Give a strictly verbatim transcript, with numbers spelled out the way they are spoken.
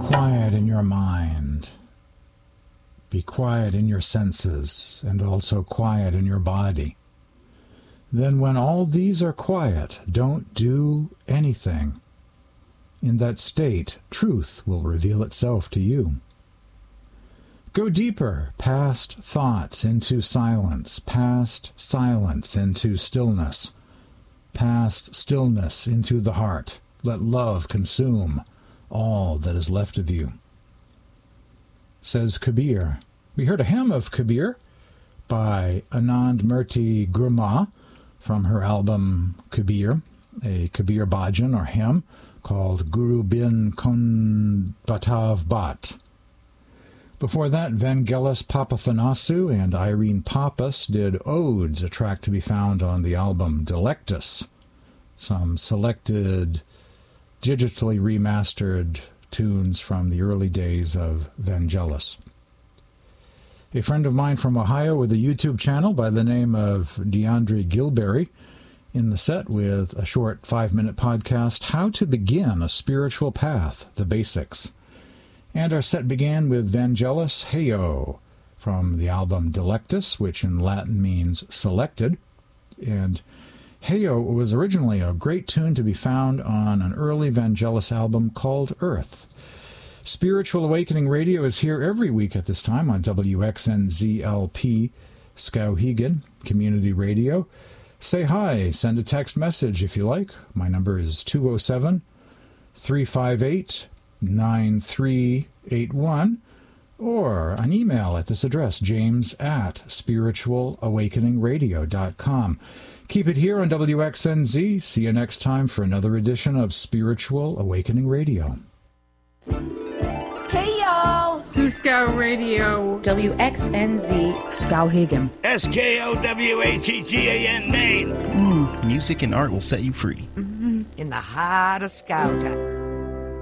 quiet in your mind. Be quiet in your senses and also quiet in your body. Then when all these are quiet, don't do anything. In that state, truth will reveal itself to you. Go deeper, past thoughts into silence, past silence into stillness, past stillness into the heart. Let love consume all that is left of you. Says Kabir. We heard a hymn of Kabir by Anand Murti Gurma from her album Kabir, a Kabir bhajan or hymn called Guru Bin Kon Batav Bat. Before that, Vangelis Papathanasu and Irene Papas did Odes, a track to be found on the album Delectus. Some selected, digitally remastered tunes from the early days of Vangelis. A friend of mine from Ohio with a YouTube channel by the name of DeAndre Gilberry in the set with a short five-minute podcast, How to Begin a Spiritual Path, the Basics. And our set began with Vangelis Heyo from the album Delectus, which in Latin means selected. And Heyo was originally a great tune to be found on an early Vangelis album called Earth. Spiritual Awakening Radio is here every week at this time on W X N Z L P Skowhegan Community Radio. Say hi, send a text message if you like. My number is two oh seven, three five eight, nine three eight one, or an email at this address, james at spiritual awakening radio dot com. Keep it here on W X N Z. See you next time for another edition of Spiritual Awakening Radio. Hey, y'all! Scow Radio. W X N Z Skowhegan. S K O W H E G A N, Maine. Mm. Music and art will set you free. Mm-hmm. In the heart of Scow Town.